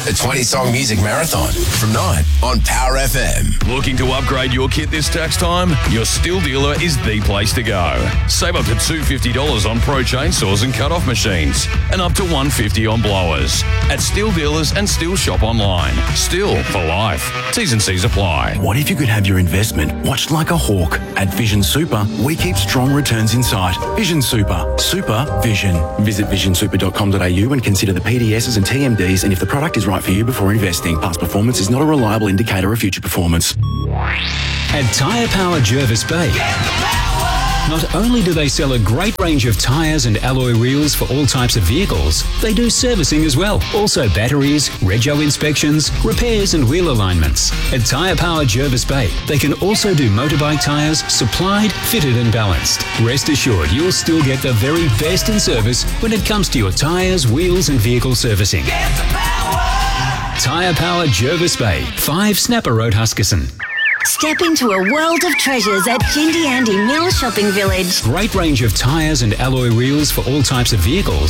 The 20-song music marathon from 9 on Power FM. Looking to upgrade your kit this tax time? Your Stihl dealer is the place to go. Save up to $250 on Pro chainsaws and cut-off machines, and up to $150 on blowers. At Stihl dealers and Stihl shop online. Stihl for life. T's and C's apply. What if you could have your investment watched like a hawk? At Vision Super, we keep strong returns in sight. Vision Super. Super Vision. Visit visionsuper.com.au and consider the PDSs and TMDs and if the product is right for you before investing. Past performance is not a reliable indicator of future performance. At Tyre Power Jervis Bay, not only do they sell a great range of tyres and alloy wheels for all types of vehicles, they do servicing as well. Also batteries, rego inspections, repairs and wheel alignments. At Tyre Power Jervis Bay, they can also do motorbike tyres, supplied, fitted and balanced. Rest assured you'll still get the very best in service when it comes to your tyres, wheels and vehicle servicing. Tyre Power Jervis Bay, 5 Snapper Road, Huskisson. Step into a world of treasures at Jindy Andy Mill Shopping Village. Great range of tyres and alloy wheels for all types of vehicles.